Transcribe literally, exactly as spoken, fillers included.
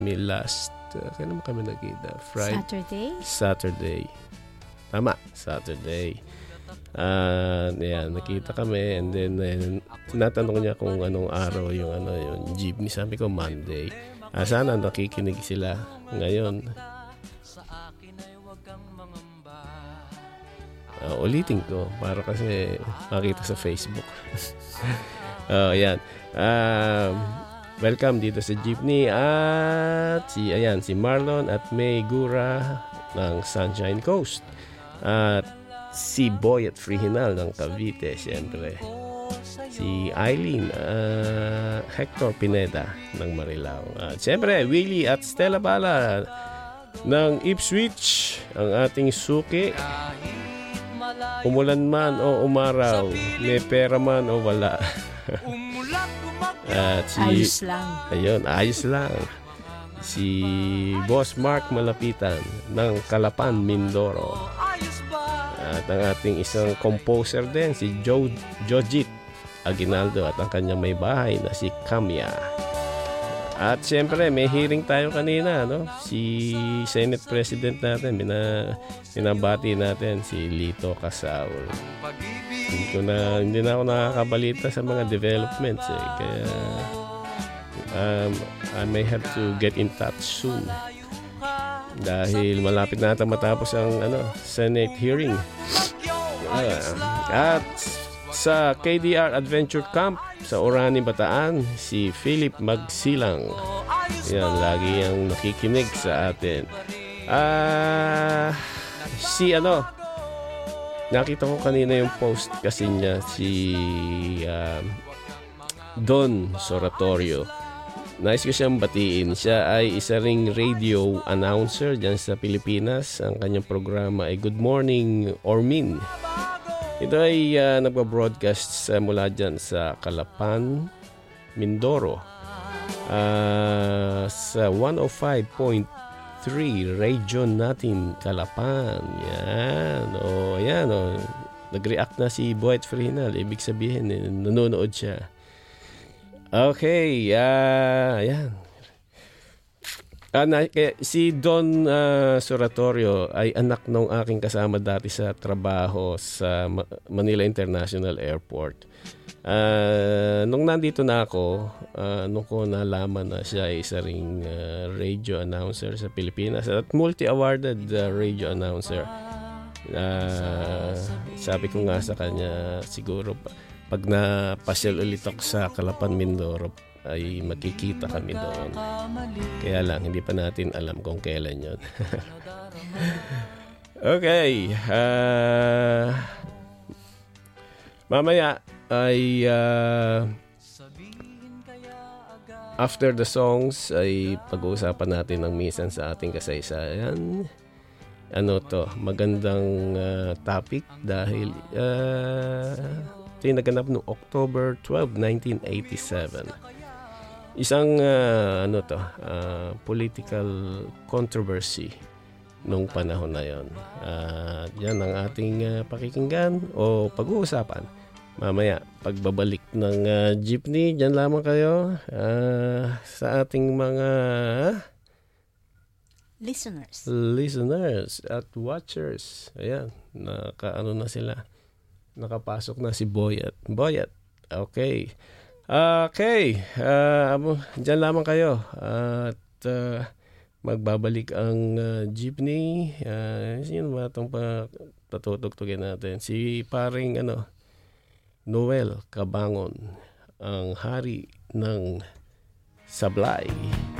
kami last, uh, kailan naman kami nagkita? Friday? Saturday? Saturday. Tama, Saturday. Uh, yan, nakita kami and then uh, tinatanong niya kung anong araw yung ano yung jeepney. Sabi ko Monday. Uh, sana nakikinig sila ngayon. Uh, ulitin ko para kasi makita sa Facebook. Oh, yan. Um, welcome dito sa jeepney at si ayan si Marlon at May Gura ng Sunshine Coast. At si Boy at Frihinal ng Cavite, siyempre. Si Eileen, uh, Hector Pineda ng Marilao. At siyempre, Willie at Stella Bala ng Ipswich, ang ating suki. Umulan man o umaraw, may pera man o wala. At si, ayos lang. Ayun, ayos lang. Si Boss Mark Malapitan ng Calapan, Mindoro. At ang ating isang composer din, si Joe Jojit Aguinaldo at ang kanyang may bahay na si Kamya. At siyempre, may hearing tayo kanina, no? Si Senate President natin, bina, binabati natin si Lito Casaul. Hindi, ko na, hindi na ako nakakabalita sa mga developments eh. Kaya um, I may have to get in touch soon. Dahil malapit na ata matapos ang ano, Senate hearing. Uh, at sa K D R Adventure Camp sa Orani, Bataan, si Philip Magsilang. Yan, lagi ang nakikinig sa atin. Ah, uh, si ano, nakita ko kanina yung post kasi niya si uh, Don Soratorio. Nice ko siyang batiin. Siya ay isa ring radio announcer dyan sa Pilipinas. Ang kanyang programa ay Good Morning Ormin. Ito ay uh, nagpa-broadcast uh, mula dyan sa Calapan, Mindoro. Uh, sa one oh five point three region natin, Calapan. Yan. O, yan. O. Nag-react na si Boyd Frihinal. Ibig sabihin, eh, nanonood siya. Okay, uh, ayan. Uh, na, kaya, si Don uh, Soratorio ay anak ng aking kasama dati sa trabaho sa Ma- Manila International Airport. Uh, nung nandito na ako, uh, nung ko nalaman na siya ay isa ring uh, radio announcer sa Pilipinas at multi-awarded uh, radio announcer. Uh, sabi ko nga sa kanya, siguro pa, pag napasyal ulit ako sa Calapan, Mindoro, ay magkikita kami doon. Kaya lang, hindi pa natin alam kung kailan yun. Okay. Uh, mamaya ay uh, after the songs ay pag-uusapan natin ng minsan sa ating kasaysayan. Ano to? Magandang uh, topic dahil uh, ito yung naganap noong October twelfth, nineteen eighty-seven. Isang uh, ano to, uh, political controversy nung panahon na yon. Uh, yan ang ating uh, pakikinggan o pag-uusapan. Mamaya, pagbabalik ng uh, jeepney, dyan lamang kayo uh, sa ating mga listeners. Listeners at watchers. Ayan, nakaano na sila. Nakapasok na si Boyat. Boyat. Okay. Okay. Uh, diyan lamang kayo. Uh, at uh, magbabalik ang uh, jeepney. Uh, sino ba itong patutugtugin natin? Si paring ano, Noel Cabangon, ang hari ng Sablay.